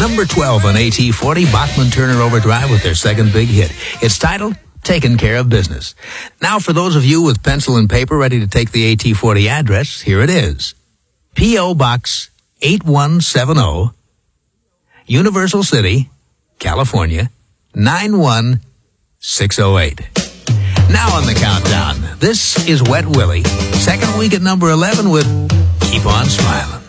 Number 12 on AT40, Bachman Turner Overdrive with their second big hit. It's titled Taking Care of Business. Now, for those of you with pencil and paper ready to take the AT40 address, here it is. P.O. Box 8170, Universal City, California, 91608. Now on the countdown, this is Wet Willie, second week at number 11 with Keep On Smiling.